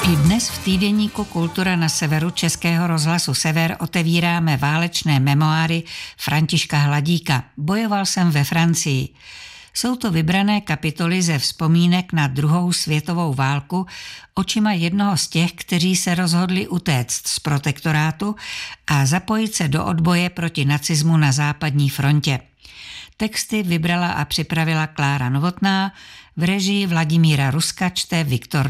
I dnes v týdeníku Kultura na Severu Českého rozhlasu Sever otevíráme válečné memoáry Františka Hladíka. Bojoval jsem ve Francii. Jsou to vybrané kapitoly ze vzpomínek na druhou světovou válku očima jednoho z těch, kteří se rozhodli utéct z protektorátu a zapojit se do odboje proti nacismu na západní frontě. Texty vybrala a připravila Klára Novotná, v režii Vladimíra Ruska čte Viktor